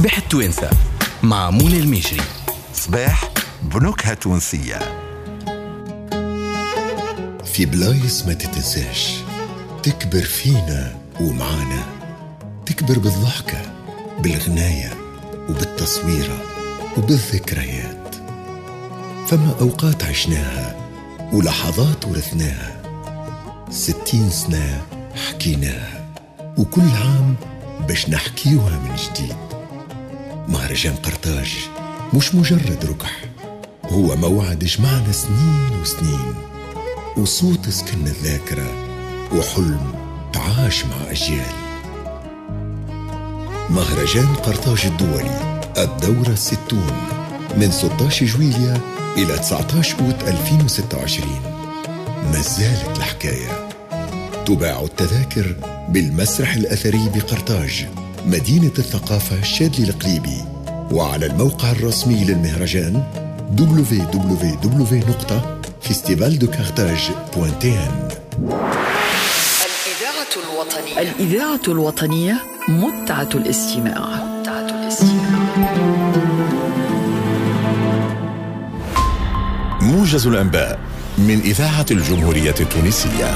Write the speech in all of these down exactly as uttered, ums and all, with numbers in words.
صباح التوانسة مع منى المجري. صباح بنكهة تونسية. في بلايص ما تتنساش تكبر فينا ومعانا، تكبر بالضحكة بالغناية وبالتصويرة وبالذكريات. فما أوقات عشناها ولحظات ورثناها، ستين سنة حكيناها، وكل عام باش نحكيوها من جديد. مهرجان قرطاج مش مجرد ركح، هو موعد جمعنا سنين وسنين، وصوت سكن الذاكرة وحلم تعاش مع أجيال. مهرجان قرطاج الدولي الدورة الستون من ستة عشر جويلية إلى تسعة عشر أوت ألفين وستة وعشرين. ما زالت الحكاية. تباع التذاكر بالمسرح الأثري بقرطاج مدينة الثقافة الشاذلي القليبي، وعلى الموقع الرسمي للمهرجان دبليو دبليو دبليو دوت فيستيفال دو كارتاج دوت تي ان. الإذاعة الوطنية الإذاعة الوطنية متعة الاستماع. متعة الاستماع. موجز الأنباء من إذاعة الجمهورية التونسية.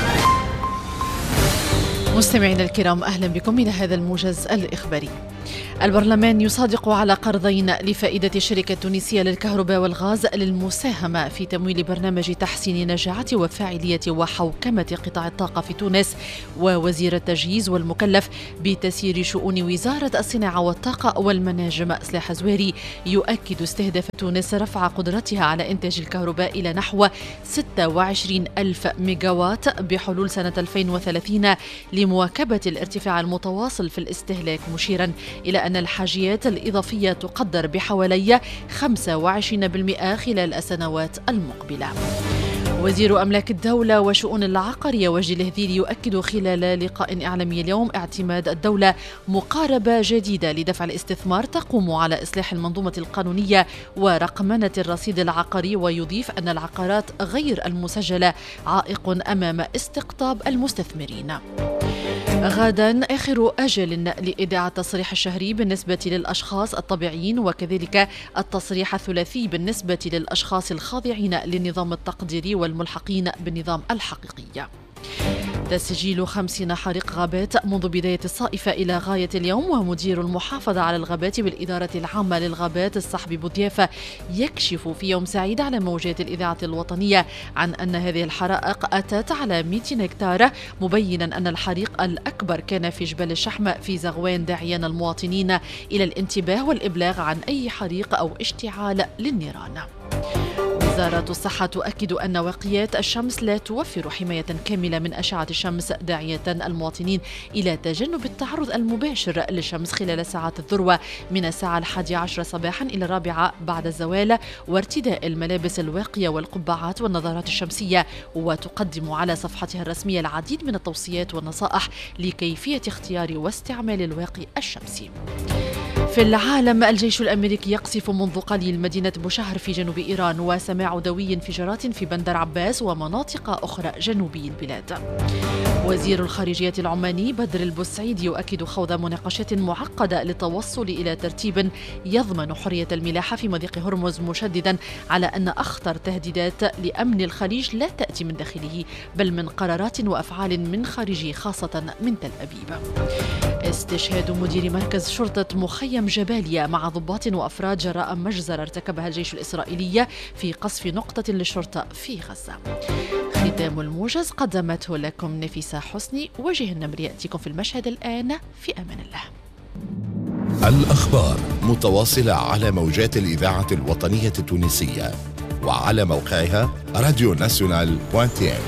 مستمعينا الكرام، أهلا بكم إلى هذا الموجز الإخباري. البرلمان يصادق على قرضين لفائدة الشركة التونسية للكهرباء والغاز للمساهمة في تمويل برنامج تحسين نجاعة وفاعلية وحوكمة قطاع الطاقة في تونس. ووزير التجهيز والمكلف بتسيير شؤون وزارة الصناعة والطاقة والمناجم سلاح زويري يؤكد استهداف تونس رفع قدرتها على إنتاج الكهرباء إلى نحو ستة وعشرين ألف ميجاوات بحلول سنة ألفين وثلاثين لمواكبة الارتفاع المتواصل في الاستهلاك، مشيرا إلى أن الحاجيات الإضافية تقدر بحوالي خمسة وعشرين بالمئة خلال السنوات المقبلة. وزير أملاك الدولة وشؤون العقارية وجدي الهذيلي يؤكد خلال لقاء إعلامي اليوم اعتماد الدولة مقاربة جديدة لدفع الاستثمار تقوم على إصلاح المنظومة القانونية ورقمنة الرصيد العقاري، ويضيف أن العقارات غير المسجلة عائق أمام استقطاب المستثمرين. غدا آخر أجل لإيداع التصريح الشهري بالنسبة للأشخاص الطبيعيين، وكذلك التصريح الثلاثي بالنسبة للأشخاص الخاضعين للنظام التقديري والملحقين بالنظام الحقيقي. تسجيل خمسين حريق غابات منذ بداية الصائفة إلى غاية اليوم. ومدير المحافظة على الغابات بالإدارة العامة للغابات الصحبي بوضيافة يكشف في يوم سعيد على موجات الإذاعة الوطنية عن أن هذه الحرائق أتت على مئتين هكتار، مبينا أن الحريق الأكبر كان في جبل الشحم في زغوان، داعيا المواطنين إلى الانتباه والإبلاغ عن أي حريق أو اشتعال للنيران. وزارة الصحة تؤكد أن واقيات الشمس لا توفر حماية كاملة من أشعة الشمس، داعية المواطنين إلى تجنب التعرض المباشر للشمس خلال ساعات الذروة من الساعة الحادية عشرة صباحا إلى الرابعة بعد الزوال، وارتداء الملابس الواقية والقبعات والنظارات الشمسية. وتقدم على صفحتها الرسمية العديد من التوصيات والنصائح لكيفية اختيار واستعمال الواقي الشمسي. في العالم، الجيش الأمريكي يقصف منذ قليل مدينة بوشهر في جنوب إيران، وسماع دوي انفجارات في بندر عباس ومناطق أخرى جنوبي البلاد. وزير الخارجية العماني بدر البوسعيد يؤكد خوض مناقشات معقدة للتوصل إلى ترتيب يضمن حرية الملاحة في مضيق هرمز، مشددا على أن أخطر تهديدات لأمن الخليج لا تأتي من داخله بل من قرارات وأفعال من خارجه، خاصة من تل أبيب. استشهاد مدير مركز شرطة مخيم جباليا مع ضباط وأفراد جراء مجزرة ارتكبها الجيش الإسرائيلي في قصف نقطة للشرطة في غزة. ختام الموجز قدمته لكم نفيسة حسني. وجه النمر يأتيكم في المشهد الآن، في أمان الله. الأخبار متواصلة على موجات الإذاعة الوطنية التونسية وعلى موقعها راديو ناسيونال دوت تي ان.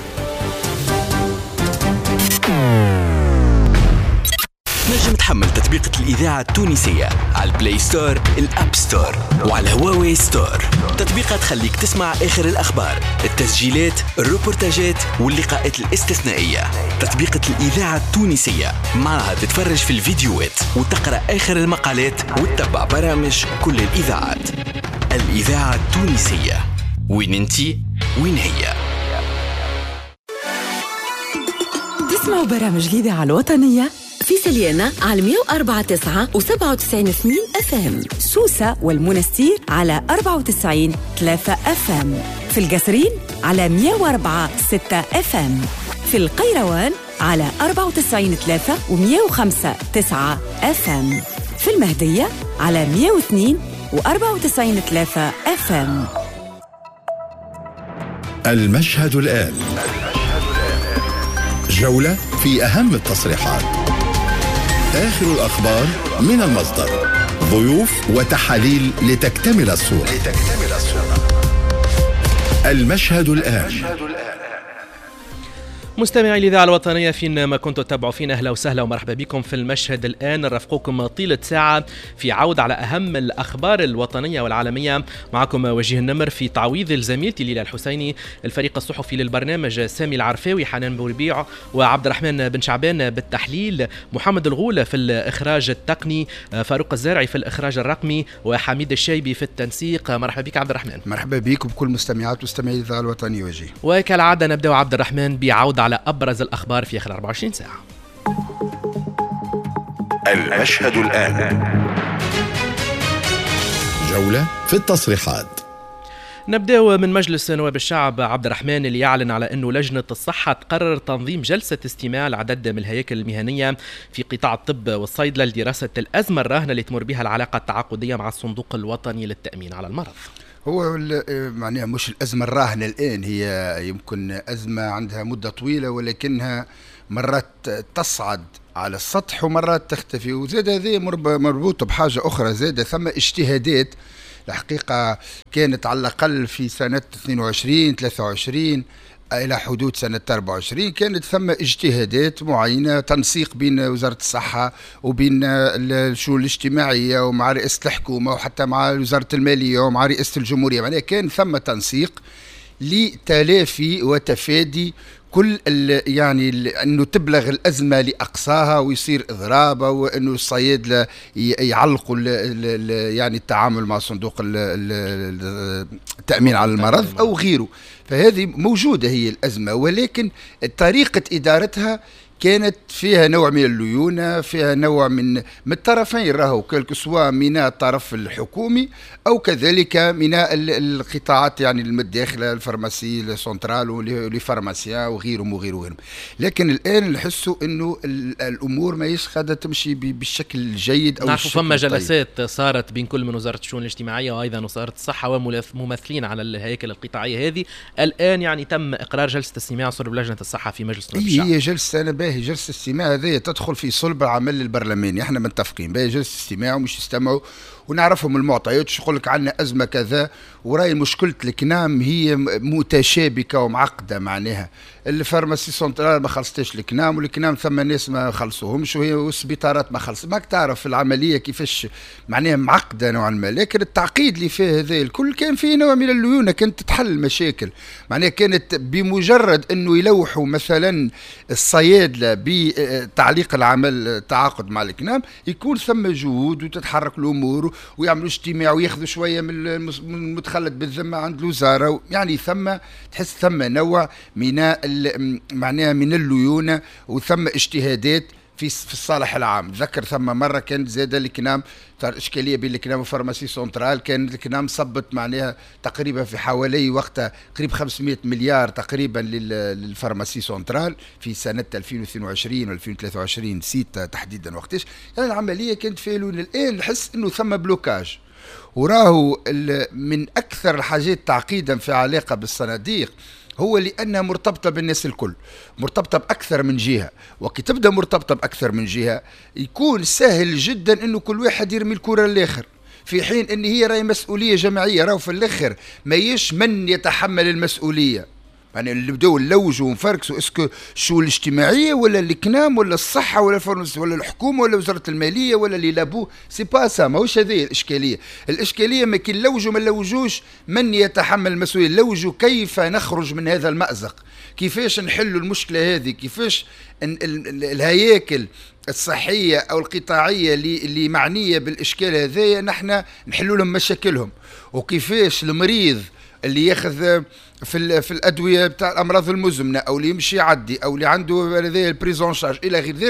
نجم تحمل تطبيقة الإذاعة التونسية على البلاي ستور، الأب ستور، وعلى هواوي ستور. تطبيقات تخليك تسمع آخر الأخبار، التسجيلات، الروبورتاجات واللقاءات الاستثنائية. تطبيقة الإذاعة التونسية معها تتفرج في الفيديوهات وتقرأ آخر المقالات وتتبع برامج كل الإذاعات. الإذاعة التونسية، وين انتي وين هي. تسمعوا برامج الإذاعة الوطنية في سليانة على مية وأربعة تسعة وسبعة وتسعين اثنين اف ام، سوسة والمنستير على أربعة وتسعين ثلاثة اف ام، في القصرين على مية وأربعة ستة اف ام، في القيروان على أربعة وتسعين ثلاثة ومية وخمسة تسعة اف ام، في المهدية على مية واثنين وأربعة وتسعين ثلاثة اف ام. المشهد الآن، جولة في أهم التصريحات، آخر الأخبار من المصدر، ضيوف وتحاليل لتكتمل الصورة. المشهد الآن. مستمعي الإذاعة الوطنية فينما كنتوا تتابعوا فينا، أهلا وسهلا ومرحبا بكم في المشهد الآن. نرافقكم طيلة ساعة في عودة على أهم الأخبار الوطنية والعالمية. معكم وجيه النمر في تعويض زميلتي ليلى الحسيني، الفريق الصحفي للبرنامج سامي العرفاوي، حنان بوربيع وعبد الرحمن بن شعبان بالتحليل، محمد الغول في الإخراج التقني، فاروق الزارعي في الإخراج الرقمي، وحميد الشايبي في التنسيق. مرحبا بك عبد الرحمن. مرحبا بكم بكل مستمعات ومستمعي الإذاعة الوطنية وجيه. وكالعادة نبدأ عبد الرحمن بعودة على أبرز الأخبار في آخر أربعة وعشرين ساعة. المشهد الآن، جولة في التصريحات. نبدأ من مجلس نواب الشعب عبد الرحمن، اللي يعلن على أنه لجنة الصحة تقرر تنظيم جلسة استماع لعدد من الهياكل المهنية في قطاع الطب والصيدلة لدراسة الأزمة الراهنة اللي تمر بها العلاقة التعاقدية مع الصندوق الوطني للتأمين على المرض. هو معناها مش الأزمة الراهنة الآن، هي يمكن أزمة عندها مدة طويلة ولكنها مرات تصعد على السطح ومرات تختفي. وزاد هذه مربوطة بحاجة أخرى، زاد ثم اجتهادات الحقيقة كانت على الأقل في سنة اثنين وعشرين ثلاثة وعشرين إلى حدود سنة أربعة وعشرين كانت ثم اجتهادات معينة، تنسيق بين وزارة الصحة وبين الشؤون الاجتماعية ومع رئاسة الحكومة وحتى مع وزارة المالية ومع رئاسة الجمهورية. معناها كان ثم تنسيق لتلافي وتفادي كل يعني انه تبلغ الازمه لاقصاها ويصير اضرابها، وانه الصيادله يعلقوا ال ال يعني التعامل مع صندوق التامين على المرض او غيره. فهذه موجوده هي الازمه، ولكن طريقه ادارتها كانت فيها نوع من الليونة، فيها نوع من من الطرفين، راهو كالكسوا من الطرف الحكومي أو كذلك من القطاعات يعني المداخلة، الفارماسي السنترال والفارماسيا وغيرهم وغيرهم وغيرهم. لكن الآن نحسوا إنه الأمور ما يش قاعدة تمشي بالشكل الجيد أو نعرف فما جلسات صارت بين كل من وزارة الشؤون الاجتماعية وأيضا وزارة الصحة وممثلين على الهياكل القطاعية هذه. الآن يعني تم إقرار جلسة استماع صلب لجنة الصحة في مجلس نواب الشعب. هي جلسة أنا باهي جلسة استماع هذه تدخل في صلب العمل البرلماني، احنا متفقين باهي جلسة استماع ومش يستمعوا ونعرفهم المعطيات. شو يقول لك عندنا أزمة كذا، وراي مشكلة الكنام هي متشابكة ومعقدة. معناها الفارماسي سنترال ما خلصتش الكنام، والكنام ثم ناس ما خلصوهمش، وهي والسبيطارات ما خلص. ماك تعرف العملية كيفاش معناها معقدة نوعا ما. لكن التعقيد اللي فيه هذا الكل كان فيه نوع من الليونة، كانت تتحل المشاكل. معناها كانت بمجرد أنه يلوحوا مثلا الصيادلة بتعليق العمل التعاقد مع الكنام، يكون ثم جهود وتتحرك الأمور ويعملوا اجتماع وياخذوا شويه من المتخلد بالذمه عند الوزاره. يعني ثم تحس ثم نوع من معناها من الليونه وثم اجتهادات في في الصالح العام. ذكر ثم مره كانت زاده الكنام صار اشكاليه بين الكنام وفارماسي سنترال، كان الكنام صبت معناها تقريبا في حوالي وقتها قريب خمسمائة مليار تقريبا للفارماسي سنترال في سنه ألفين واثنين وعشرين وألفين وثلاثة وعشرين نسيت تحديدا وقتاش. يعني العمليه كانت فيلون. الان نحس انه ثم بلوكاج، وراه من اكثر الحاجات تعقيدا في علاقه بالصناديق هو لأنها مرتبطة بالناس الكل، مرتبطة بأكثر من جهة. وكي تبدأ مرتبطة بأكثر من جهة يكون سهل جدا أنه كل واحد يرمي الكرة للآخر، في حين أن هي راهي مسؤولية جماعية. راهو في الآخر ما يش من يتحمل المسؤولية. يعني اللي بدأوا نلوجوا ونفركسوا اسكو الشؤون الاجتماعية ولا الكنام ولا الصحة ولا الفرنس ولا الحكومة ولا وزارة المالية ولا اللي لابوه، سي با سا، ماهوش هذه الإشكالية. الإشكالية ما كي نلوجوا ما نلوجوش من يتحمل المسؤولية، نلوجوا كيف نخرج من هذا المأزق، كيفاش نحلوا المشكلة هذه، كيفاش الهياكل الصحية أو القطاعية اللي, اللي معنية بالإشكال هذايا نحن نحلوا لهم مشاكلهم، وكيفاش المريض اللي ياخذ في في الادويه بتاع الامراض المزمنه او اللي يمشي يعدي او اللي عنده هذا البريزون شارج الى غير ذلك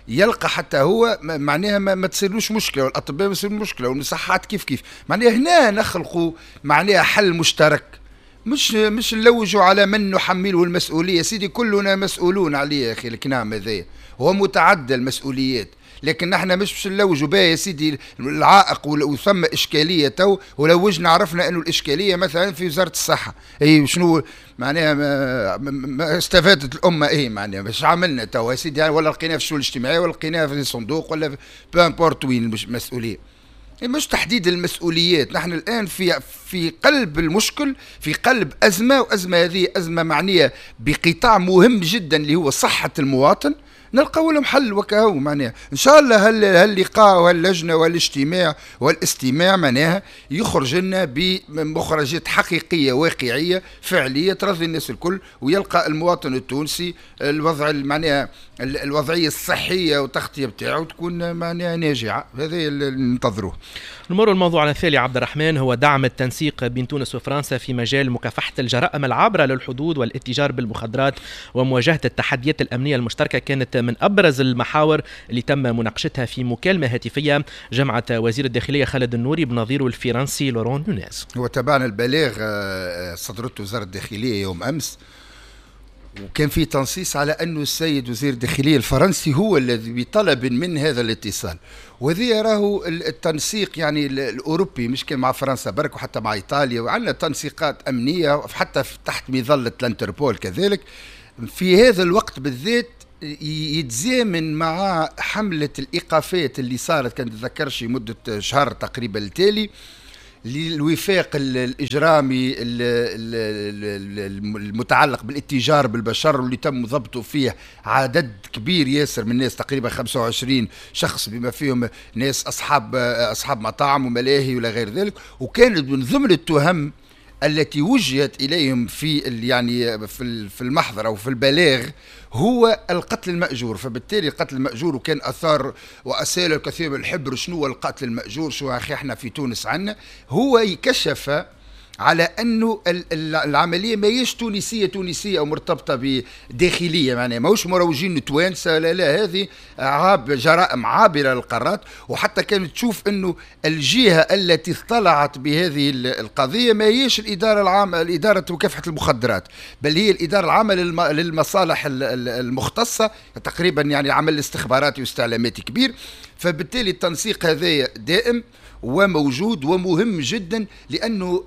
يلقى حتى هو معناها ما, ما تصيرلوش مشكله، والاطباء ما تصير مشكله، والمصحات كيف كيف. معناها هنا نخلقوا معناها حل مشترك، مش مش نلوجوا على من نحمله المسؤوليه. سيدي كلنا مسؤولون عليه يا اخي، الكلام هذايا هو متعدى المسؤوليات، لكن نحن مش باش نلوجوا بها يا سيدي العائق وثم اشكاليه تو، ولوجنا عرفنا انه الاشكاليه مثلا في وزاره الصحه اي شنو معناها ما, ما استفادت الامه ايه معناها باش عملنا تو يا سيدي، ولا لقيناها في الشؤون الاجتماعيه ولا لقيناها في الصندوق ولا بامبورت وين المسؤوليه. مش تحديد المسؤوليات، نحن الآن في في قلب المشكل، في قلب أزمة، وأزمة هذه أزمة معنية بقطاع مهم جدا اللي هو صحة المواطن. نلقاو لهم حل وكهو معناها ان شاء الله هاللقاء وهاللجنه والاجتماع والاستماع معناها يخرج لنا بمخرجات حقيقيه واقعيه فعليه ترضي الناس الكل، ويلقى المواطن التونسي الوضع معناها الوضعيه الصحيه والتغطيه بتاعه تكون معناها ناجعه. هذا اللي ننتظروه. نمر الموضوع الثاني عبد الرحمن، هو دعم التنسيق بين تونس وفرنسا في مجال مكافحة الجرائم العابرة للحدود والاتجار بالمخدرات ومواجهة التحديات الأمنية المشتركة، كانت من أبرز المحاور اللي تم مناقشتها في مكالمة هاتفية جمعت وزير الداخلية خالد النوري بنظيره الفرنسي لورون نونيز. هو تابعنا البلاغ صدرته وزارة الداخلية يوم أمس، وكان في تنصيص على أنه السيد وزير الداخلية الفرنسي هو الذي بطلب من هذا الاتصال، وذي يراه التنسيق يعني الأوروبي مش كان مع فرنسا برك وحتى مع إيطاليا، وعندنا تنسيقات أمنية حتى تحت مظلة الانتربول كذلك. في هذا الوقت بالذات يتزامن مع حملة الإيقافات اللي صارت كان تذكرش مدة شهر تقريبا التالي للوفاق الإجرامي المتعلق بالاتجار بالبشر، واللي تم ضبطه فيه عدد كبير ياسر من الناس، تقريبا خمسة وعشرين شخص بما فيهم ناس أصحاب أصحاب مطاعم وملاهي ولا غير ذلك. وكانت من ضمن التهم التي وجهت إليهم في يعني في المحضر أو في البلاغ هو القتل المأجور. فبالتالي القتل المأجور وكان أثار وأسال الكثير من الحبر شنو هو القتل المأجور، شو أخي احنا في تونس عنا، هو يكشف على أنه العملية ما هيش تونسية تونسية أو مرتبطة بداخلية، معناها ماهوش مروجين توانسة، لا لا، هذه عاب جرائم عابرة للقارات. وحتى كانت تشوف أنه الجهة التي اطلعت بهذه القضية ما هيش الإدارة العامة، الإدارة مكافحة المخدرات، بل هي الإدارة العامة للمصالح المختصة تقريبا، يعني عمل استخباراتي واستعلاماتي كبير. فبالتالي التنسيق هذا دائم وموجود ومهم جدا، لأنه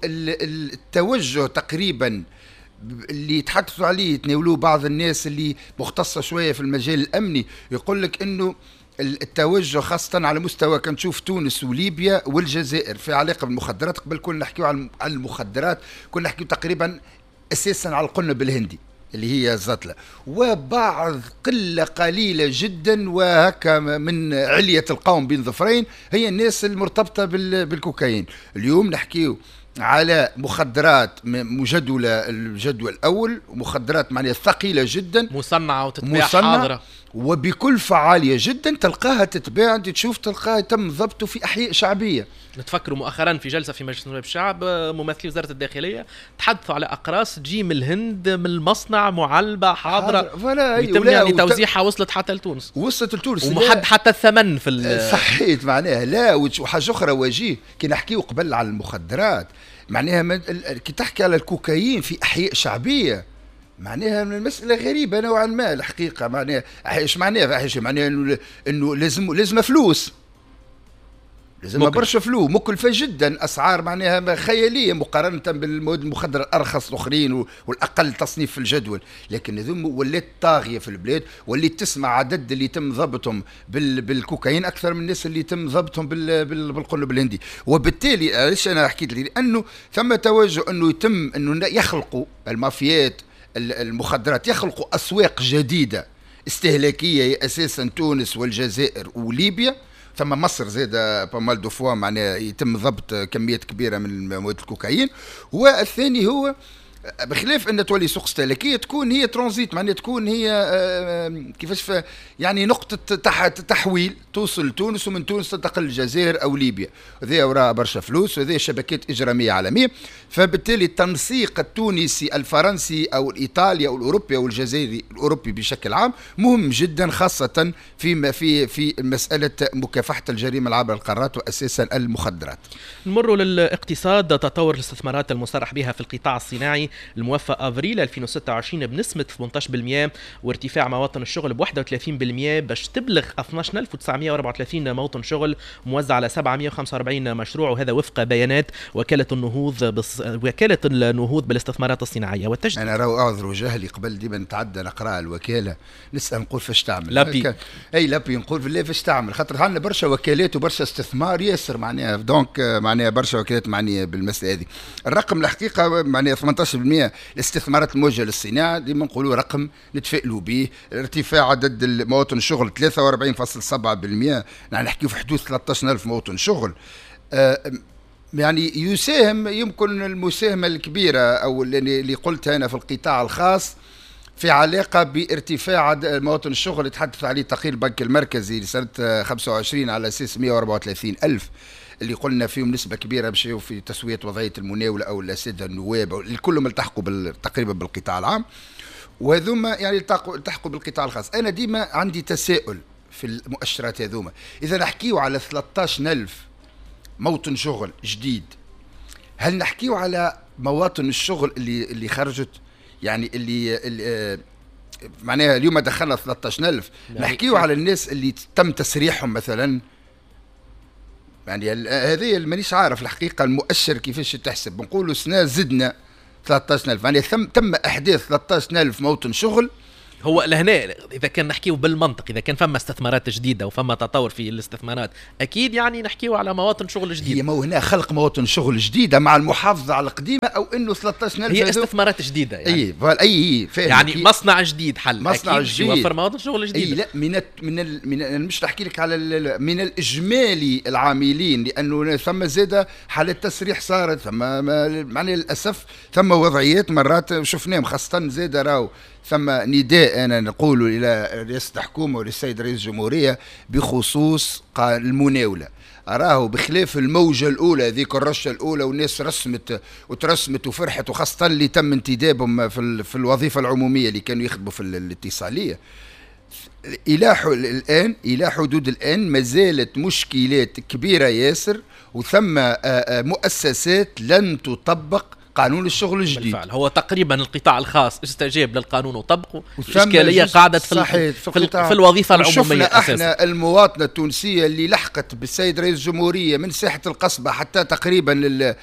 التوجه تقريبا اللي يتحدثوا عليه يتناولوه بعض الناس اللي مختصة شوية في المجال الأمني، يقول لك أنه التوجه خاصة على مستوى كان تشوف تونس وليبيا والجزائر في علاقة بالمخدرات. قبل كنا نحكيو على المخدرات، كنا نحكيو تقريبا أساسا على القنب الهندي اللي هي الزطلة، وبعض قلة قليلة جدا وهكا من علية القوم بين ظفرين هي الناس المرتبطة بالكوكايين. اليوم نحكيو على مخدرات مجدولة الجدول الأول، ومخدرات معناها ثقيلة جدا مصنعة وتتباع حاضرة وبكلفة عالية جدا، تلقاها تتباع، انت تشوف تلقاها تم ضبطه في أحياء شعبية. نتفكروا مؤخرا في جلسة في مجلس نواب الشعب ممثلي وزارة الداخلية تحدثوا على أقراص تجي من الهند من المصنع معلبة حاضرة، يتم يعني توزيعها وصلت حتى لتونس، وصلت لتونس ومحد حتى الثمن في صحيت معناها. لا وحاجة أخرى وجيه كي نحكيو قبل على المخدرات، معناها كي تحكي على الكوكايين في أحياء شعبية، معناها من المسألة غريبة نوعا ما الحقيقة. معناها ايش معناها ايش معناها انه انه لازم لازم فلوس، لازم برشا فلوس، مكلفة جدا، اسعار معناها خيالية مقارنة بالمواد المخدرة الارخص الاخرين والاقل تصنيف في الجدول. لكن هذوما ولات طاغية في البلاد، وليت تسمع عدد اللي يتم ضبطهم بالكوكايين اكثر من الناس اللي يتم ضبطهم بالقنب الهندي. وبالتالي علاش انا حكيت لي انه ثم توجه انه يتم انه يخلقوا المافيات المخدرات، يخلقوا أسواق جديدة استهلاكية أساسا تونس والجزائر وليبيا، ثم مصر زاد بامال دو فوا معناها يتم ضبط كميات كبيرة من مواد الكوكايين. والثاني هو بخلاف ان تولي سوق استهلاكيه تكون هي ترانزيت، معناها تكون هي كيفاش يعني نقطه تحويل توصل لتونس ومن تونس تنتقل للجزائر او ليبيا، هذا وراء برشا فلوس وهذه شبكات اجراميه عالميه. فبالتالي التنسيق التونسي الفرنسي او الايطالي او الاوروبي او الجزائري الاوروبي بشكل عام مهم جدا، خاصه في في في مساله مكافحه الجريمه عبر القارات واساسا المخدرات. نمر للاقتصاد. تطور الاستثمارات المصرح بها في القطاع الصناعي الموفى افريل ألفين وستة وعشرين بنسبه ثمانية عشر بالمئة، وارتفاع مواطن الشغل ب واحد وثلاثين بالمئة باش تبلغ اثني عشر ألف وتسعمئة وأربعة وثلاثين موطن شغل موزع على سبعمئة وخمسة وأربعين مشروع، وهذا وفق بيانات وكاله النهوض بص... وكاله النهوض بالاستثمارات الصناعيه والتجديد. انا راهو اعذر جهلي قبل ديما نتعدى نقرا الوكاله نسال نقول فاش تعمل لابي اي لابي نقول بالله فاش تعمل، خاطر عندنا برشا وكالات وبرشا استثمار ياسر معناها، دونك معناها برشا وكالات معنيه بالمساله هذه. الرقم الحقيقه معناها ثمانية عشر بالمئة الاستثمارات الموجهه للصناعه، ديما نقولوا رقم نتفائلوا به. ارتفاع عدد مواطن الشغل ثلاثة وأربعين فاصلة سبعة بالمئة، يعني نحكيو في حدود ثلاثة عشر ألف موطن شغل. أه يعني يساهم يمكن المساهمه الكبيره او اللي قلت انا في القطاع الخاص في علاقه بارتفاع عدد مواطن الشغل اللي تحدث عليه تقرير البنك المركزي لسنه خمسة وعشرين على اساس مئة وأربعة وثلاثين ألف، اللي قلنا فيهم نسبه كبيره مشاو في تسويه وضعيه المناوله او الاساتذه النواب الكلهم التحقوا تقريبا بالقطاع العام، وهذوما يعني التحقوا بالقطاع الخاص. انا ديما عندي تساؤل في المؤشرات هذوما، اذا نحكيو على ثلاثة عشر ألف موطن شغل جديد، هل نحكيو على مواطن الشغل اللي اللي خرجت يعني اللي, اللي معناها اليوم دخلنا ثلاثة عشر ألف، نحكيو على الناس اللي تم تسريحهم مثلا؟ يعني هذه مانيش عارف الحقيقه المؤشر كيفاش تحسب. نقولوا سنه زدنا ثلاثة عشر ألف، يعني ثم تم احداث ثلاثة عشر ألف موطن شغل. هو لهنا اذا كان نحكيو بالمنطق، اذا كان فما استثمارات جديده وفما تطور في الاستثمارات اكيد يعني نحكيو على مواطن شغل جديده. هي مو هنا خلق مواطن شغل جديده مع المحافظه على القديمه، او انه ثلاثة عشر ألف هي استثمارات جديده يعني اي اي فاهم يعني مصنع جديد حل مصنع اكيد جديد يوفر مواطن شغل جديده. اي لا من من, ال من ال مش نحكي لك على من الاجمالي العاملين، لانه ثم زاده حالات تسريح صارت، ثم معناها للاسف ثم وضعيات مرات شفناهم، خاصه زاده راهو ثم نداء أنا نقول إلى رئاسة الحكومة وللسيد رئيس الجمهورية بخصوص المناولة. أراه بخلاف الموجة الأولى ذيك الرشة الأولى والناس رسمت وترسمت وفرحت، وخاصة اللي تم انتدابهم في, في الوظيفة العمومية اللي كانوا يخدموا في الاتصالية، إلى الآن إلى حدود الآن ما زالت مشكلات كبيرة ياسر، وثم مؤسسات لن تطبق قانون الشغل الجديد. بالفعل هو تقريبا القطاع الخاص استجاب للقانون وطبقه، الإشكالية قاعدة في, في, في, في الوظيفة العمومية. شفنا احنا المواطنة التونسية اللي لحقت بالسيد رئيس الجمهورية من ساحة القصبة حتى تقريبا لل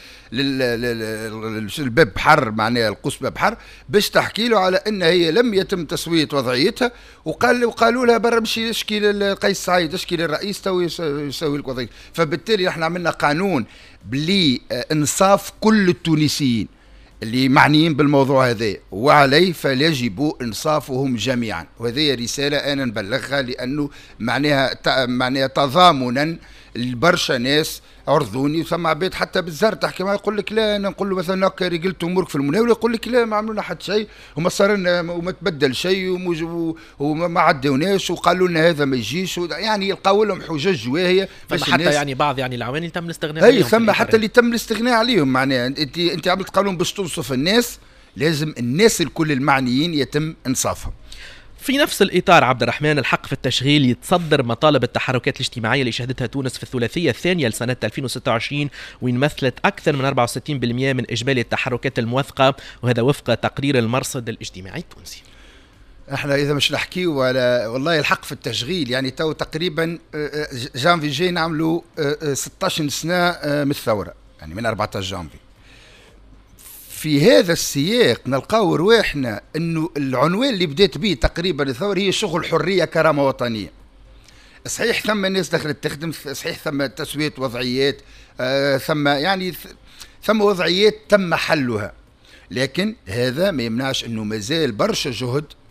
للباب بحر، معناها القوس باب بحر، باش تحكي له على ان هي لم يتم تسوية وضعيتها، وقال وقالوا لها برا مشي اشكي لقيس سعيد، اشكي للرئيس تو يسوي لك وضعيتها. فبالتالي احنا عملنا قانون بلي انصاف كل التونسيين اللي معنيين بالموضوع هذا، وعليه فيجب انصافهم جميعا، وهذه رساله انا نبلغها لانه معناها معناها تضامنا البرشا ناس عرضوني ثم عباد حتى بالزهر تحكي معي يقول لك لا، انا نقول له مثلا هكا رجلت امورك في المناوله، يقول لك لا ما عملوا لنا حتى شيء وما صار لنا وما تبدل شيء وما عدوناش وقالوا لنا هذا ما يجيش، يعني يلقاو لهم حجج واهيه. حتى يعني بعض يعني العوامل تم الاستغناء عليهم، اي ثم حتى اللي تم الاستغناء عليهم. معناها انت انت عملت قانون باش تنصف الناس، لازم الناس الكل المعنيين يتم انصافهم. في نفس الإطار عبد الرحمن، الحق في التشغيل يتصدر مطالب التحركات الاجتماعية اللي شهدتها تونس في الثلاثية الثانية لسنة ألفين وستة وعشرين، وين مثلت أكثر من أربعة وستين بالمئة من إجمالي التحركات الموثقة، وهذا وفق تقرير المرصد الاجتماعي التونسي. احنا اذا مش نحكي ولا والله الحق في التشغيل، يعني تو تقريبا جانفي جاي نعملوا ستة عشر سنة من الثورة، يعني من أربعة عشر جانفي. في هذا السياق نلقاو رواحنا انه العنوان اللي بدات به تقريبا الثوره هي شغل حريه كرامه وطنيه. صحيح ثم الناس دخلت تخدم، صحيح ثم تسويه وضعيات، آه ثم يعني ثم وضعيات تم حلها، لكن هذا ما يمنعش انه مازال برشا جهد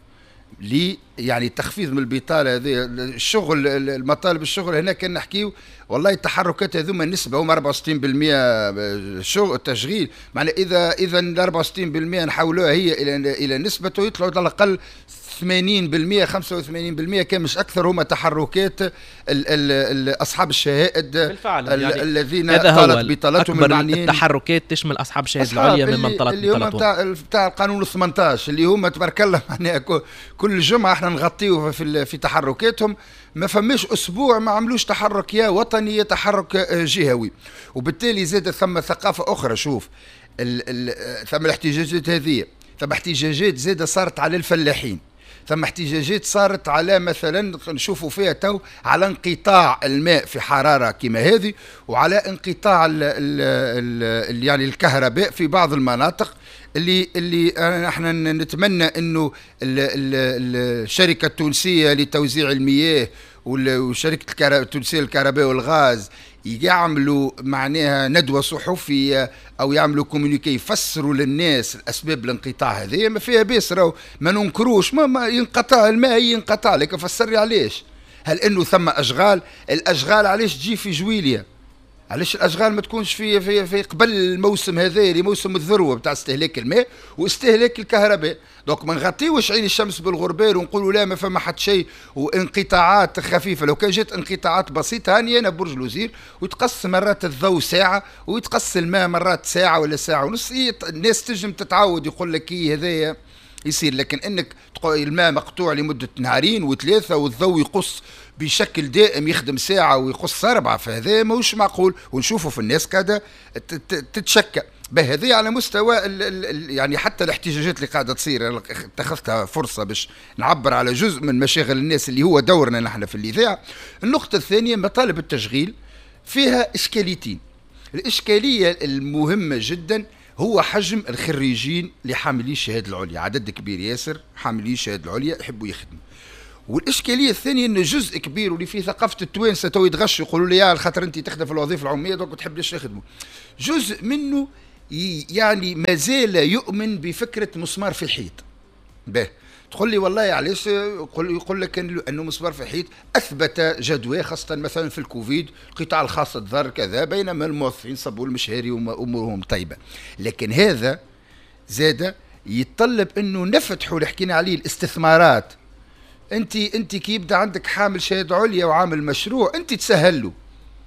لي يعني تخفيض من البطاله هذه الشغل المطالب الشغل هنا كان نحكيو والله التحركات هذوما النسبه هما أربعة وستين بالمئة شغل التشغيل معنى اذا اذا أربعة وستين بالمئة نحولوها هي الى الى نسبته يطلعوا على الاقل ثمانين بالمئة خمسة وثمانين بالمئة كان مش اكثر هما تحركات ال ال ال اصحاب الشهائد بالفعل ال يعني الذين طالت بطالتهم المعنيين. التحركات تشمل اصحاب الشهاده العليا من منطقه اللي هما بتاع بتاع القانون ثمانية عشر اللي هما تبارك الله معناها كل جمعه احنا نغطيوه في في تحركاتهم. ما فماش اسبوع ما عملوش تحرك يا وطني يا تحرك جهوي، وبالتالي زاد ثم ثقافه اخرى. شوف ال ال ثم الاحتجاجات هذه، ثم احتجاجات زاده صارت على الفلاحين، ثم احتجاجات صارت على مثلا نشوفوا فيها تو على انقطاع الماء في حراره كما هذه، وعلى انقطاع ال ال ال يعني الكهرباء في بعض المناطق اللي اللي احنا نتمنى انه الشركه التونسيه لتوزيع المياه والشركه التونسيه للكهرباء والغاز يعملوا معناها ندوه صحفيه او يعملوا كومونيكي يفسروا للناس اسباب الانقطاع هذه. ما فيها بيس راهو ما ننكروش، ما, ما ينقطع الماء ينقطع، لكن فسري علاش. هل انه ثم اشغال؟ الاشغال علاش تجي في جويليا؟ علاش الاشغال ما تكونش في في في قبل الموسم هذا اللي موسم الذروه بتاع استهلاك الماء واستهلاك الكهرباء؟ دونك ما نغطيوش عين الشمس بالغربال ونقولوا لا ما فما حتى شيء وانقطاعات خفيفه. لو كان جات انقطاعات بسيطه هاني انا برج الوزير ويتقص مرات الضوء ساعه ويتقص الماء مرات ساعه ولا ساعه ونص، الناس تنجم تتعود يقول لك ايه هذايا يصير. لكن انك الماء مقطوع لمده نهارين وثلاثه والضوء يقص بشكل دائم يخدم ساعه ويقص اربعه، فهذا ماهوش معقول. ونشوفوا في الناس قاعده تتشكى بهذه على مستوى ال ال يعني حتى الاحتجاجات اللي قاعده تصير. اتخذتها فرصه باش نعبر على جزء من مشاغل الناس اللي هو دورنا نحن في الاذاعه. النقطه الثانيه مطالب التشغيل فيها اشكاليتين. الاشكاليه المهمه جدا هو حجم الخريجين لحاملي الشهاده العليا، عدد كبير ياسر حاملي الشهاده العليا يحبوا يخدموا. والاشكاليه الثانيه انه جزء كبير واللي فيه ثقافه التوانسه تو يتغشوا يقولوا لي يا خاطر انت تخدم في الوظيفه العموميه دونك تحب ليش يخدموا. جزء منه يعني ما زال يؤمن بفكره مسمار في الحيط. به تقول لي والله علاش؟ يقول, يقول لك انه مسمار في الحيط اثبت جدوى خاصه مثلا في الكوفيد القطاع الخاص تضرر كذا، بينما الموظفين صبوا المشهري وامورهم طيبه. لكن هذا زاد يتطلب انه نفتحوا اللي حكينا عليه الاستثمارات. انت انت كي يبدا عندك حامل شهاده عليا وعامل مشروع انت تسهل له،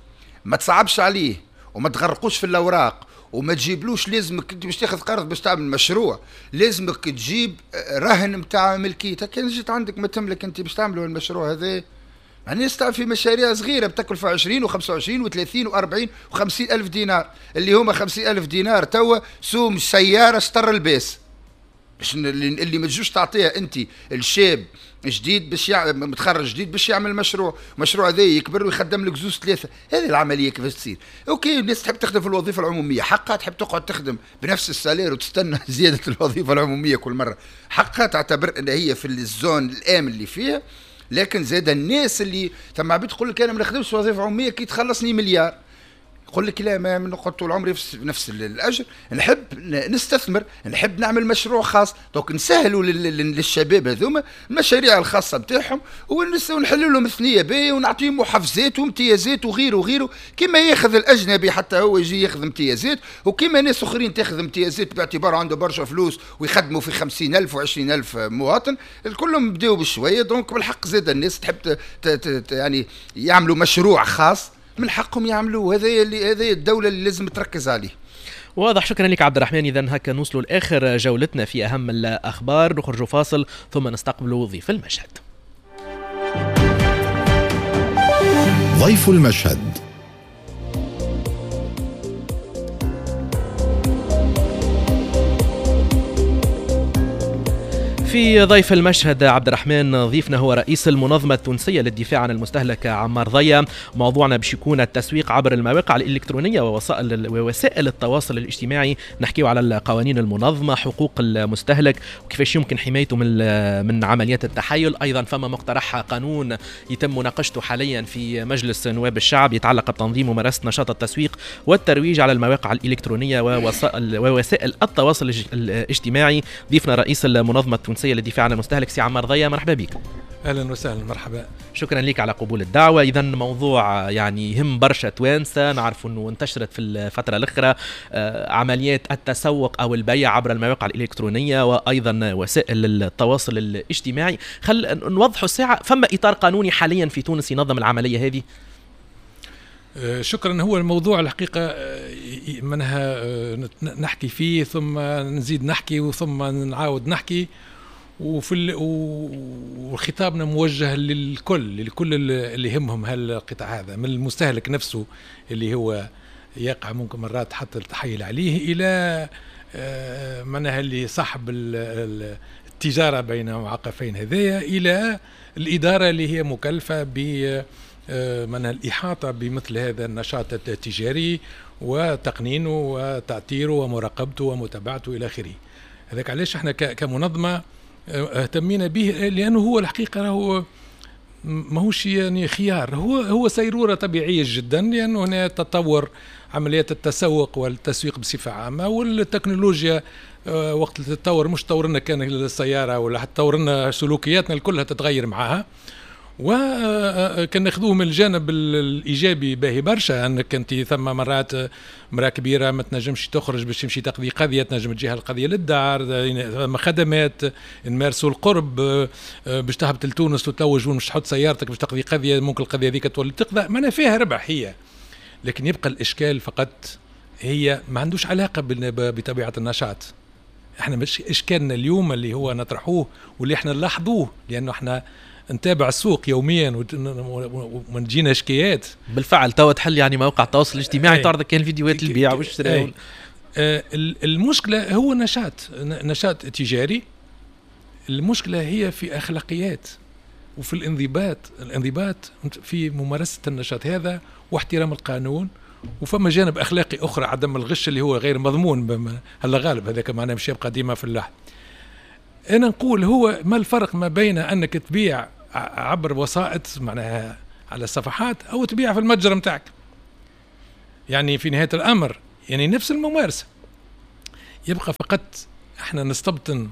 ما تصعبش عليه وما تغرقوش في الاوراق وما تجيبلوش لازمك انت باش تاخذ قرض باش تعمل مشروع لازمك تجيب رهن نتاع ملكيتك. كان جيت عندك ما تملك انت باش تعملوا المشروع هذا. يعني نستعمل في مشاريع صغيره بتكلف في عشرين وخمسة وعشرين وثلاثين وأربعين وخمسين ألف دينار اللي هما خمسين ألف دينار توا سوم سياره شطر الباس باش اللي ما تجوش تعطيها انت الشاب جديد باش يعمل متخرج جديد باش يعمل مشروع، مشروع هذا يكبر ويخدم لك زوز ثلاثه. هذه العمليه كيفاش تصير؟ اوكي الناس تحب تخدم في الوظيفه العموميه حقها، تحب تقعد تخدم بنفس السالير وتستنى زياده الوظيفه العموميه كل مره حقها، تعتبر ان هي في الزون الامن اللي فيها. لكن زاد الناس اللي ثم عبيد تقول لك انا ما نخدمش وظيفه عموميه كي تخلصني مليار، يقول لك لا ما نقعد طول عمري في نفس الاجر، نحب نستثمر، نحب نعمل مشروع خاص. دونك نسهلوا للشباب هذوما المشاريع الخاصه نتاعهم ونحلوا لهم ثنيه باهيه ونعطيهم محفزات وامتيازات وغيره وغيره كما ياخذ الاجنبي حتى هو يجي ياخذ امتيازات، وكما ناس اخرين تاخذ امتيازات باعتبار عنده برشا فلوس ويخدموا في خمسين ألف وعشرين ألف مواطن. الكلهم بداوا بشويه. دونك بالحق زاد الناس تحب يعني يعملوا مشروع خاص من حقهم يعملوا. هذا اللي هذه الدولة اللي لازم تركز عليه. واضح. شكرا لك عبد الرحمن. إذن هكا نوصلوا لآخر جولتنا في أهم الأخبار، نخرج فاصل ثم نستقبل ضيف المشهد. ضيف المشهد. في ضيف المشهد عبد الرحمن ضيفنا هو رئيس المنظمة التونسية للدفاع عن المستهلك عمار ضيا. موضوعنا باش يكون التسويق عبر المواقع الإلكترونية ووسائل ووسائل التواصل الاجتماعي. نحكيو على القوانين المنظمة، حقوق المستهلك وكيفاش يمكن حمايته من من عمليات التحايل. أيضا فما مقترح قانون يتم مناقشته حاليا في مجلس نواب الشعب يتعلق بتنظيم وممارسة نشاط التسويق والترويج على المواقع الإلكترونية ووسائل ووسائل التواصل الاجتماعي. ضيفنا رئيس المنظمة التونسية التونسيه للدفاع عن المستهلك سي عمار ضيا، مرحبا بك. اهلا وسهلا، مرحبا. شكرا لك على قبول الدعوه. اذا موضوع يعني يهم برشا توانسه، نعرف انه انتشرت في الفتره الاخيره عمليات التسوق او البيع عبر المواقع الالكترونيه وايضا وسائل التواصل الاجتماعي. خل نوضحوا الساعه، فما اطار قانوني حاليا في تونس ينظم العمليه هذه؟ شكرا. هو الموضوع الحقيقه منها نحكي فيه ثم نزيد نحكي ثم نعاود نحكي، وفي وخطابنا موجه للكل للكل اللي يهمهم هالقطاع هذا، من المستهلك نفسه اللي هو يقع ممكن مرات حتى التحايل عليه، الى معناها اللي صاحب التجاره بين معقفين هذايا، الى الاداره اللي هي مكلفه ب من الإحاطة بمثل هذا النشاط التجاري وتقنينه وتأطيره ومراقبته ومتابعته إلى آخره. هذاك علاش احنا كمنظمة اهتمينا به، لأنه هو الحقيقة هو ماهوش يعني خيار، هو هو سيرورة طبيعية جدا، لأنه هنا تطور عمليات التسوق والتسويق بصفة عامة، والتكنولوجيا وقت تتطور مش تطورنا كان السيارة ولا حتى تطورنا سلوكياتنا كلها تتغير معها. وكان ناخذوه من الجانب الايجابي باهي برشا، انك انت ثم مرات مراه كبيره ما تنجمش تخرج باش تمشي تقضي قضيه، تنجم تجيها القضيه للدار، ثم خدمات نمارسوا القرب باش تهبط لتونس وتلوج مش تحط سيارتك باش تقضي قضيه، ممكن القضيه هذيك تولي تقضى، ما فيها ربح هي، لكن يبقى الاشكال فقط هي ما عندوش علاقه بطبيعه النشاط. احنا مش اشكالنا اليوم اللي هو نطرحوه واللي احنا نلاحظوه، لانه احنا نتابع السوق يوميا ونجينا شكايات. بالفعل توا تحل يعني مواقع التواصل الاجتماعي تعرض كان فيديوهات البيع والشراء. المشكلة هو نشاط نشاط تجاري، المشكلة هي في أخلاقيات وفي الانضباط الانضباط في ممارسة النشاط هذا واحترام القانون، وفما جانب أخلاقي أخرى عدم الغش اللي هو غير مضمون هلا غالب، هذا كمان مش يبقى ديما في اللحظة. أنا نقول هو ما الفرق ما بين أنك تبيع عبر وسائط معناها على الصفحات أو تبيع في المتجر متاعك؟ يعني في نهاية الأمر يعني نفس الممارسة، يبقى فقط احنا نستبطن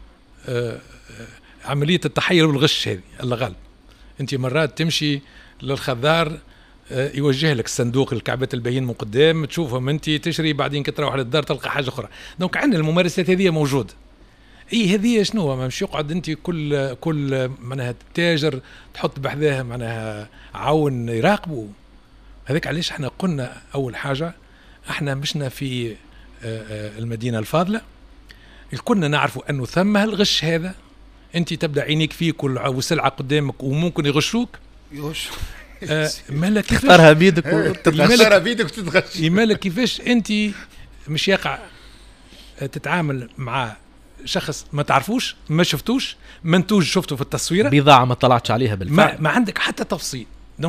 عملية التحيل والغش هذه الله غالب. انت مرات تمشي للخضار يوجه لك الصندوق الكعبات البهين من قدام، تشوفهم انت تشري، بعدين كتروح للدار تلقى حاجة أخرى. دونك عندنا الممارسات هذه موجودة. اي هذه شنو ما مش يقعد انت كل كل معناها تاجر تحط بحذاه معناها عون يراقبه. هذاك علاش احنا قلنا اول حاجه احنا مشنا في المدينه الفاضله، كنا نعرفوا انه ثم الغش هذا، انت تبدا عينيك فيك والسلعه قدامك وممكن يغشوك. يغش آه مالك تختارها بيدك وتختارها بيدك وتتغش. مالك كيفاش انت مش يقع تتعامل مع شخص ما تعرفوش ما شفتوش منتوج شفته في التصويره، بضاعه ما طلعتش عليها بالفعل، ما, ما عندك حتى تفصيل، دونك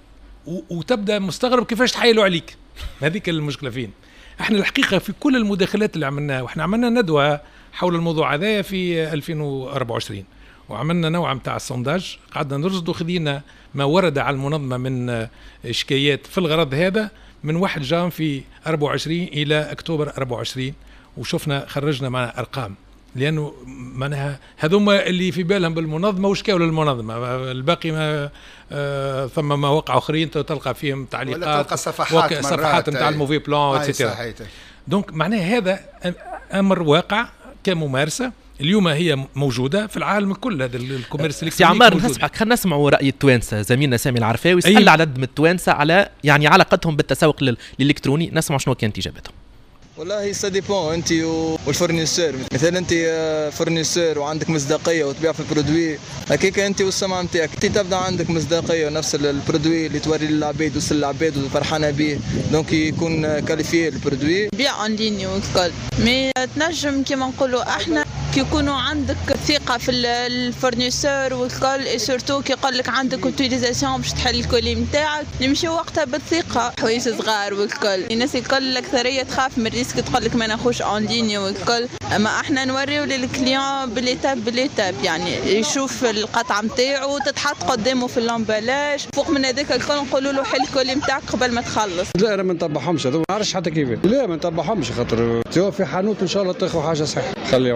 وتبدا مستغرب كيفاش تحايلوا عليك. هذيك المشكله فين. احنا الحقيقه في كل المداخلات اللي عملناها، واحنا عملنا ندوه حول الموضوع هذا في ألفين وأربعة وعشرين، وعملنا نوع متاع السونداج، قعدنا نرصد وخذينا ما ورد على المنظمه من شكايات في الغرض هذا من واحد جان في أربعة وعشرين الى اكتوبر أربعة وعشرين، وشفنا خرجنا معنا ارقام، لانه معناها هذوما اللي في بالهم بالمنظمه وشكاوا للمنظمه، الباقي ما آه ثم مواقع اخرين تلقى فيهم تعليقات ولا تلقى صفحات صفحات نتاع الموفي بلان اتسيتيرا. دونك معناها هذا امر واقع كممارسه اليوم هي موجوده في العالم كل. هذا الكوميرس سي عمار نسمعك، خلينا نسمعوا راي التوانسه. زميلنا سامي العرفاوي سال أي... عدد من التوانسه على يعني علاقتهم بالتسوق الالكتروني، نسمع شنو كانت اجابتهم. والله سا ديبون انت والفورنيسور، مثلا انت فورنيسور وعندك مصداقيه وتبيع في البرودوي هكاك انت والسمعه نتاعك، انت تبدا عندك مصداقيه ونفس البرودوي اللي توري للعباد وصل للعباد وفرحانه به، دونك يكون كاليفي البرودوي. بيع اون ليني والكل، مي تنجم كيما نقولوا احنا كي يكونوا عندك ثقه في الفورنيسور والكل، اي سورتو كي يقول لك عندك اوتيليزاسيون باش تحل الكولي نتاعك، نمشي وقتها بالثقه. حوايج صغار والكل، الناس الكل الاكثريه تخاف من الريسك، تقول لك ما ناخوش اون ليني والكل، اما احنا نوريو للكليون باليتاب باليتاب، يعني يشوف القطعه نتاعو تتحط قدامه في اللامبالاج، فوق من هذاك الكل نقولوا له حل الكولي نتاعك قبل ما تخلص. لا انا ما نتبعهمش، ما نعرفش حتى كيف. لا ما نتبعهمش، خاطر تو في حانوت ان شاء الله تاخذ حاجه صح، خلي اون ليني ما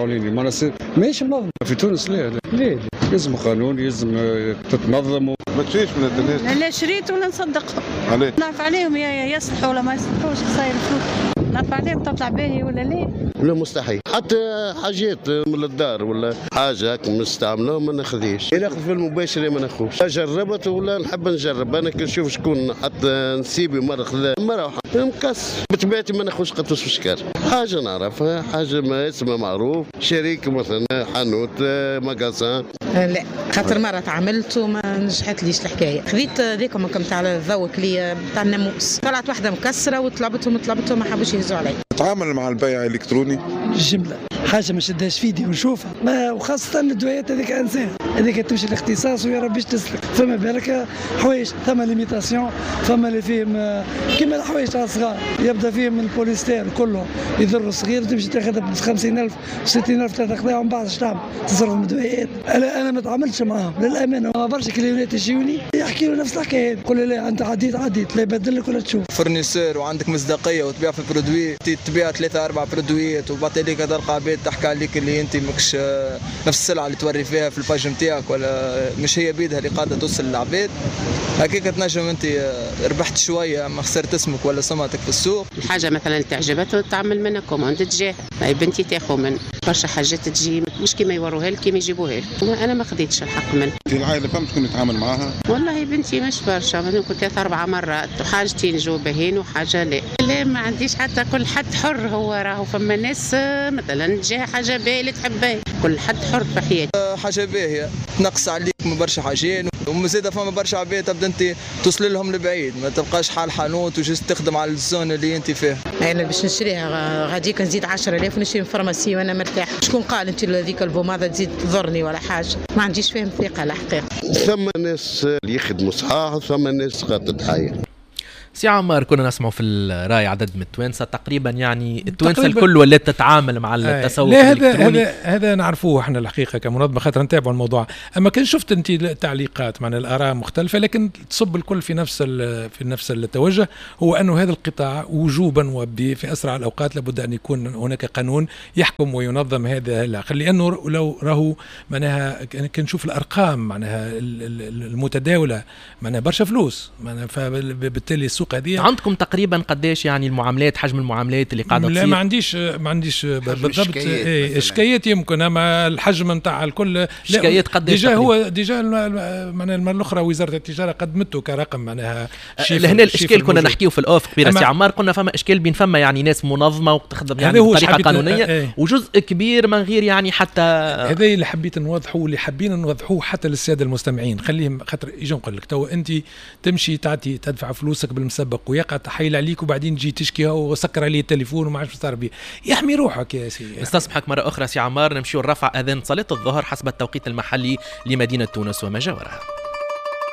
معناها ماهيش منظمه في تونس. لا لا لا لازم قانون، لازم تتنظم. ما تشريش من الناس. لا شريت ولا نصدقهم. عليه؟ نعرف عليهم يصلحوا ولا ما يصلحوش، صاير الفلوس نعرف عليهم تطلع باهي ولا لا. لا مستحيل، حتى حاجات من الدار ولا حاجه مستعمله ما ناخذيش، ناخذ في المباشر ما ناخذش. جربت ولا نحب نجرب انا كي نشوف شكون حتى نسيبي مره خذا مره مكس بطبيعتي ما ناخذش قطوس في الشكار. حاجه نعرفها، حاجه ما اسمها معروف، شريك مثلا حانوت ماغازان. لا خاطر مره تعاملت وما نجحت ليش الحكايه. خذيت ذيك كم تاع الذوق لي تاع الناموس، طلعت واحده مكسره وطلبتهم طلبتهم ما حبوش يهزوا علي. تعامل مع البيع الالكتروني الجمله حاجه ما شدهاش فيدي ونشوفها، ما وخاصه الدويات هذيك انسان هذيك تمشي الاختصاص ويا ربي تسلك. فما بالك حوايج ثم ليميتاسيون، فما اللي فيهم كيما الحوايج تاع الصغار يبدا فيهم من البوليستير كله يضر الصغير، تمشي تاخذها ب خمسين ألف ستين ألف تاخذها ومن بعد شتعمل تصرف من الدويات. انا انا ما تعاملتش معاهم للامانه، برشا كليونات يجيوني يحكي له نفس الحكايه، يقول لي لا انت عديت عديت لا يبدل لك ولا تشوف. فرنيسور وعندك مصداقيه وتبيع في برودوي، تبيع ثلاثه اربع برودويات وبعد هذيك تلقى عباد تحكي عليك اللي انت ماكش نفس السلعه اللي توري فيها في الباج نتاعك، ولا مش هي بيدها اللي قاعده توصل للعباد. هكاك تنجم انت ربحت شويه ما خسرت اسمك ولا سمعتك في السوق. الحاجه مثلا اللي تعجبته تعمل منها كوموند تجاه، طيب بنتي تاخذ من برشا حاجات تجي مش كيما يوروها لك كيما يجيبوها لك. انا ما خديتش الحق منها. في العائله فهمت شكون يتعامل معاها؟ والله بنتي مش برشا، ممكن ثلاث اربع مرات، حاجتين جو باهين وحاجه لا. لا ما عنديش حتى، كل حد حر. هو راهو فما ناس مثلا تجيها حاجه باهيه اللي تحبها، كل حد حر في حياته. حاجه باهيه تنقص عليك من برشا حاجات، ومزيدا فما برشا عباد تبدا انت توصل لهم لبعيد، ما تبقاش حال حانوت وجست تخدم على الزون اللي انت فيها. انا باش نشريها غاديك نزيد عشرة آلاف ونشري من فارماسي وانا مرتاح. شكون قال انت هذيك البوماده تزيد تضرني ولا حاجه؟ ما عنديش فهم ثقه الحقيقه. ثم ناس اللي يخدموا صحاح، ثم ناس قاعده تحير. سي عمار، كنا نسمعوا في الراي عدد من التوانسه تقريبا، يعني التوانسه الكل ولات تتعامل مع التسوق الالكتروني. هذا هذا نعرفوه احنا الحقيقه كمنظمه، خاطر نتابعوا الموضوع. اما كان شفت انت التعليقات مع الاراء مختلفه، لكن تصب الكل في نفس في نفس التوجه، هو انه هذا القطاع وجوبا وفي اسرع الاوقات لابد ان يكون هناك قانون يحكم وينظم هذا العقل، لانه لو راهو معناها كنشوف الارقام معناها المتداوله معناها برشا فلوس معناها، فبالتالي السوق هذه عندكم تقريبا قداش يعني المعاملات، حجم المعاملات اللي قاعده تصير؟ لا ما عنديش ما عنديش بالضبط شكايات يمكن، اما الحجم نتاع الكل شكايات قداش ديجا هو ديجا معناها المره الاخرى وزاره التجاره قدمته كرقم معناها. لهنا الاشكال كنا نحكيه في الاوف كبير سي عمار، قلنا فما اشكال بين فما يعني ناس منظمه وتخدم يعني بطريقه قانونيه ايه. وجزء كبير من غير يعني حتى هذا اللي حبيت نوضحوه، اللي حابين نوضحوه حتى للساده المستمعين، خليهم خاطر يجي نقول لك تو انت تمشي تعطي تدفع فلوسك بالمسبق ويقع تحايل عليك وبعدين تجي تشكي وسكر عليه التليفون وما عرفش صار بيه، يحمي روحك يا سيدي. نستسمحك مره اخرى سي عمار، نمشيو لرفع اذان صلاه الظهر حسب التوقيت المحلي لمدينه تونس وما جاورها.